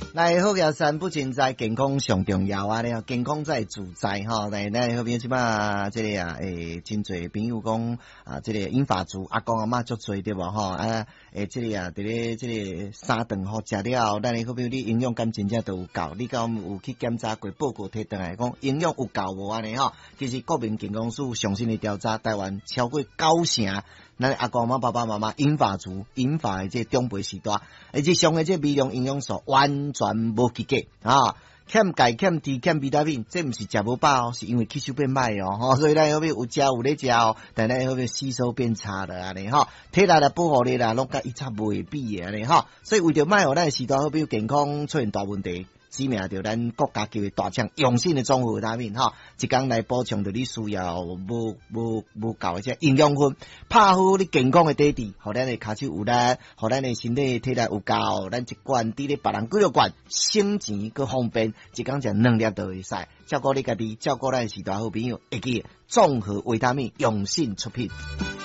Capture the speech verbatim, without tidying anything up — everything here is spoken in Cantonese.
来，好嘅三不盡在健康上重要啊！你健康才會自在吼。來，咱好朋友即馬即個啊，誒，真濟朋友講啊，即個銀髮族阿公阿嬤足濟對無吼啊？誒，即個啊，佇咧即個三頓好食了，咱好朋友你營養感真正都有夠。你敢有去檢查過報告摕倒來講營養有夠無安尼吼？其實國民健康署上新嘅調查，台灣超過九成。咱阿公阿嬤、爸爸媽媽銀髮族、銀髮的這長輩時代，而且上嘅這微量營養素完全無及格啊！欠鈣、欠鐵、欠維他命，這毋是食無飽，是因為吸收變歹哦。吼，所以咱後邊有食有咧食哦，但咱後邊吸收變差了安尼吼，體力啦、保護力啦，攏甲以前袂比誒安尼吼。所以為着賣互咱時代後邊健康出現大問題。指明着咱國家級嘅大廠用心嘅綜合維他命吼，一工來補充着你需要無無無夠嘅只營養分，拍好你健康嘅底底，互咱嘅骹手有力，互咱嘅身體體力有夠，咱一罐抵咧別人幾多罐，省錢佮方便，一工食兩粒就會使，照顧你家己，照顧咱時代好朋友，會記綜合維他命用心出品。